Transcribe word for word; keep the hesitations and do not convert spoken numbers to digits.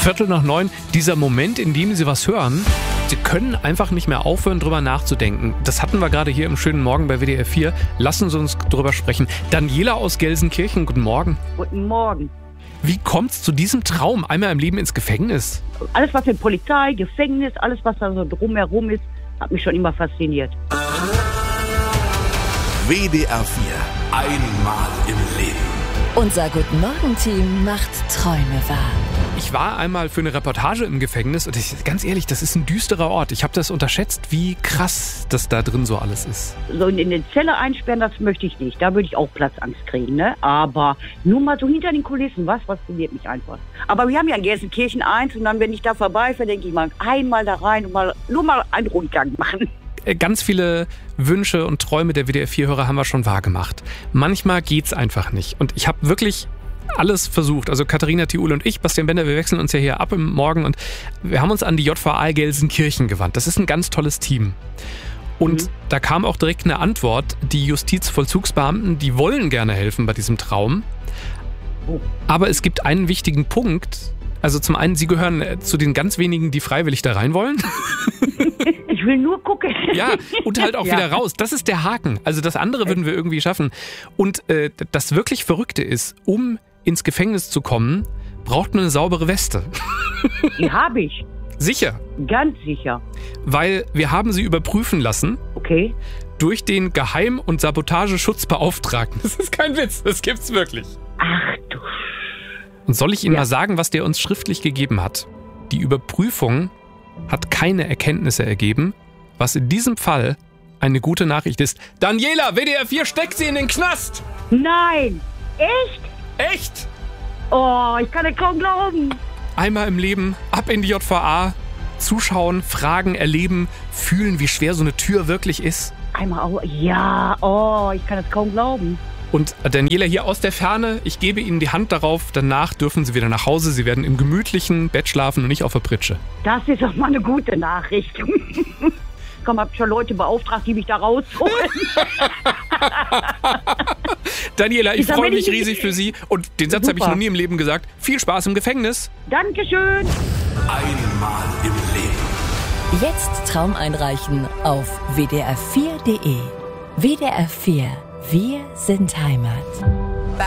Viertel nach neun, dieser Moment, in dem Sie was hören, Sie können einfach nicht mehr aufhören, drüber nachzudenken. Das hatten wir gerade hier im schönen Morgen bei W D R vier. Lassen Sie uns drüber sprechen. Daniela aus Gelsenkirchen, guten Morgen. Guten Morgen. Wie kommt es zu diesem Traum, einmal im Leben ins Gefängnis? Alles, was mit Polizei, Gefängnis, alles, was da so drumherum ist, hat mich schon immer fasziniert. W D R vier. Einmal im Leben. Unser Guten Morgen-Team macht Träume wahr. Ich war einmal für eine Reportage im Gefängnis und ich, ganz ehrlich, das ist ein düsterer Ort. Ich habe das unterschätzt, wie krass das da drin so alles ist. So in eine Zelle einsperren, das möchte ich nicht. Da würde ich auch Platzangst kriegen, ne? Aber nur mal so hinter den Kulissen, was fasziniert mich einfach. Aber wir haben ja in Gelsenkirchen eins und dann, wenn ich da vorbeifahre, denke ich mal einmal da rein und mal, nur mal einen Rundgang machen. Ganz viele Wünsche und Träume der W D R vier-Hörer haben wir schon wahrgemacht. Manchmal geht's einfach nicht. Und ich habe wirklich alles versucht. Also Katharina Thiul und ich, Bastian Bender, wir wechseln uns ja hier ab im Morgen und wir haben uns an die J V A Gelsenkirchen gewandt. Das ist ein ganz tolles Team. Und mhm. da kam auch direkt eine Antwort. Die Justizvollzugsbeamten, die wollen gerne helfen bei diesem Traum. Oh. Aber es gibt einen wichtigen Punkt. Also zum einen, Sie gehören zu den ganz wenigen, die freiwillig da rein wollen. Ich will nur gucken. Ja, und halt auch ja. wieder raus. Das ist der Haken. Also das andere würden wir irgendwie schaffen. Und äh, das wirklich Verrückte ist, um ins Gefängnis zu kommen, braucht man eine saubere Weste. Die habe ich. Sicher? Ganz sicher. Weil wir haben sie überprüfen lassen. Okay. Durch den Geheim- und Sabotageschutzbeauftragten. Das ist kein Witz, das gibt's wirklich. Ach du. Und soll ich Ihnen ja. mal sagen, was der uns schriftlich gegeben hat? Die Überprüfung hat keine Erkenntnisse ergeben, was in diesem Fall eine gute Nachricht ist. Daniela, W D R vier steckt Sie in den Knast! Nein! Echt? Echt? Oh, ich kann es kaum glauben. Einmal im Leben, ab in die J V A, zuschauen, fragen, erleben, fühlen, wie schwer so eine Tür wirklich ist. Einmal auch, ja, oh, ich kann es kaum glauben. Und Daniela hier aus der Ferne, ich gebe Ihnen die Hand darauf, danach dürfen Sie wieder nach Hause. Sie werden im gemütlichen Bett schlafen und nicht auf der Pritsche. Das ist doch mal eine gute Nachricht. Komm, hab schon Leute beauftragt, die mich da rausholen. Daniela, ich, ich freue mich riesig für Sie. Und den Satz habe ich noch nie im Leben gesagt. Viel Spaß im Gefängnis. Dankeschön. Einmal im Leben. Jetzt Traum einreichen auf w d r vier punkt d e. W D R vier. Wir sind Heimat.